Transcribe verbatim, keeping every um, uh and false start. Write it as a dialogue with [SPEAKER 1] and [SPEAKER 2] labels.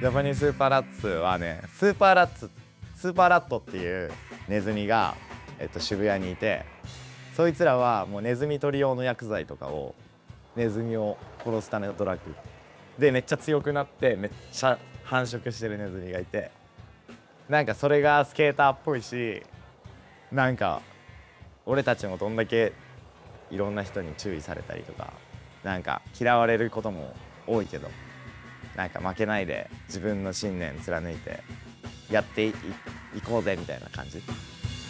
[SPEAKER 1] ジャパニーズスーパーラッツはね、スーパーラッツスーパーラットっていうネズミが、えっと、渋谷にいて、そいつらはもうネズミ取り用の薬剤とかをネズミを殺すためのドラッグでめっちゃ強くなってめっちゃ繁殖してるネズミがいて、なんかそれがスケーターっぽいし、なんか俺たちもどんだけいろんな人に注意されたりとかなんか嫌われることも多いけど、なんか負けないで自分の信念貫いてやっていこうぜみたいな感じ。